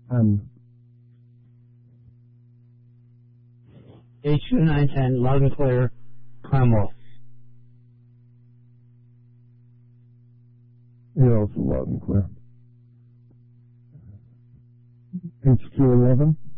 H2910, loud and clear, Cromwell. You're also loud and clear. HQ11.